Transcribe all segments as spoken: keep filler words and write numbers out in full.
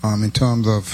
um, in terms of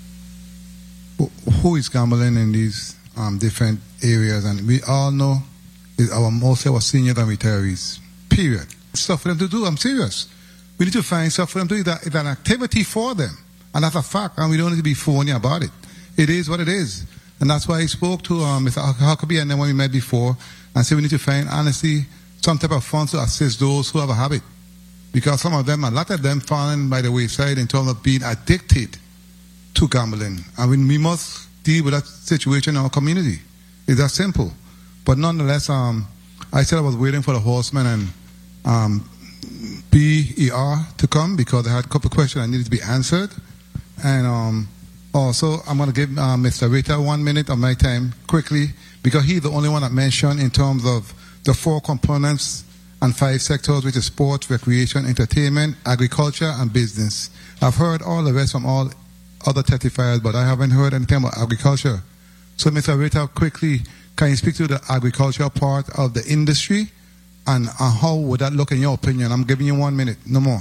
who is gambling in these um, different areas, and we all know is our most of our seniors and retirees. Period. Stuff for them to do. I'm serious. We need to find stuff for them to do. That it's an activity for them, and that's a fact. And we don't need to be phony about it. It is what it is, and that's why I spoke to um, Mister Huckabee and then when we met before, and said we need to find honestly some type of funds to assist those who have a habit, because some of them, a lot of them, falling by the wayside in terms of being addicted to gambling, and we, we must deal with that situation in our community. It's that simple. But nonetheless, um, I said I was waiting for the horseman and um, B E R to come because I had a couple of questions that needed to be answered. And um, also, I'm going to give uh, Mister Ritter one minute of my time quickly because he's the only one that mentioned in terms of the four components and five sectors, which is sport, recreation, entertainment, agriculture, and business. I've heard all the rest from all other testifiers, but I haven't heard anything about agriculture. So, Mister Ritter, quickly, can you speak to the agricultural part of the industry, and uh, how would that look in your opinion? I'm giving you one minute, no more.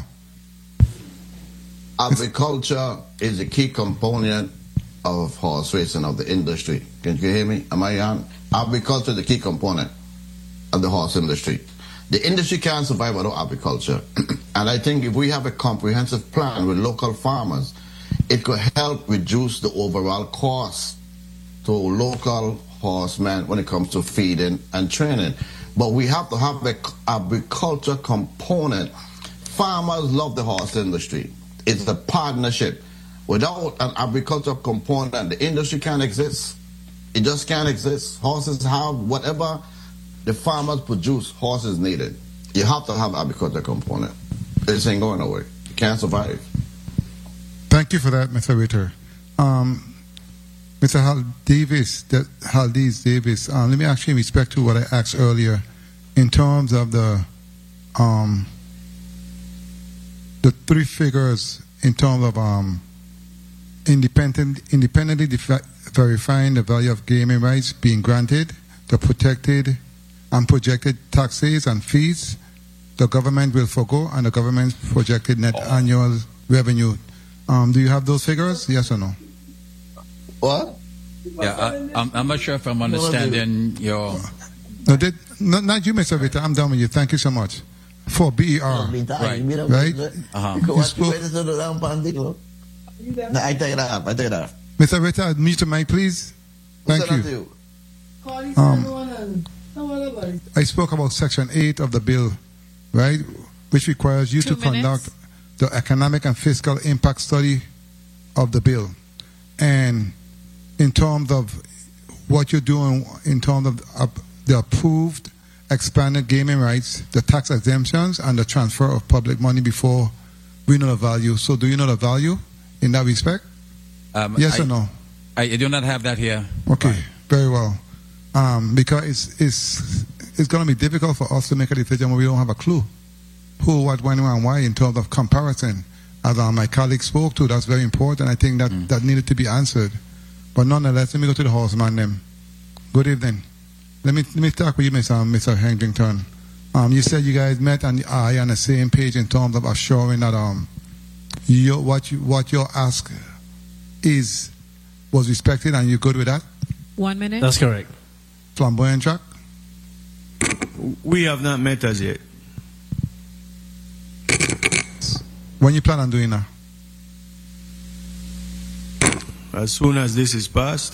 Agriculture is a key component of horse racing, of the industry. Can you hear me? Am I on? Agriculture is a key component of the horse industry. The industry can't survive without agriculture. And I think if we have a comprehensive plan with local farmers, it could help reduce the overall cost to local horsemen when it comes to feeding and training. But we have to have the agriculture component. Farmers love the horse industry. It's a partnership. Without an agriculture component, the industry can't exist. It just can't exist. Horses have whatever the farmers produce, horses need it. You have to have agriculture component. This ain't going nowhere. You can't survive. Thank you for that, Mister Ritter. Um, Mister Hal Davis, that Haldiz Davis, uh, let me actually respect to what I asked earlier in terms of the um, the three figures in terms of um, independent, independently defi- verifying the value of gaming rights being granted, the protected and projected taxes and fees the government will forgo, and the government's projected net oh. annual revenue. Um, do you have those figures? Yes or no? What? Yeah, I, I'm, I'm not sure if I'm understanding your... No, did, not, not you, Mister Ritter. I'm done with you. Thank you so much. For B E R. Right. Right? Uh-huh. You spoke... No, I take it off. I take it off. Mister Ritter, mute the mic, please. Thank you. Um, I spoke about Section eight of the bill, right, which requires you Two to minutes. conduct the economic and fiscal impact study of the bill. And in terms of what you're doing, in terms of uh, the approved expanded gaming rights, the tax exemptions, and the transfer of public money before we know the value. So do you know the value in that respect? Um, yes I, or no? I, I do not have that here. Okay, Right. very well. Um, because it's it's it's going to be difficult for us to make a decision when we don't have a clue who, what, when, and why in terms of comparison. As uh, my colleague spoke to, that's very important. I think that, mm. that needed to be answered. But nonetheless, let me go to the horseman then. Good evening. Let me let me talk with you, Mister Mister Henrington. Um, you said you guys met and are on the same page in terms of assuring that um, your what you what your ask is was respected, and you're good with that. One minute. That's correct. Flamboyant Jack. We have not met as yet. When you plan on doing that? As soon as this is passed.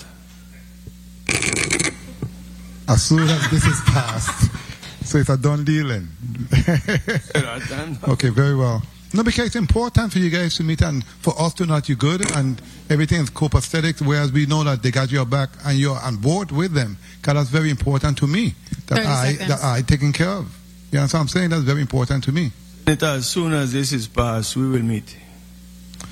As soon as this is passed. So it's a done deal then. Okay, very well. No, because it's important for you guys to meet and for us to know that you're good and everything is copacetic, whereas we know that they got your back and you're on board with them. Because that's very important to me. That I seconds. that I taken care of. You know what I'm saying? That's very important to me. As soon as this is passed, we will meet.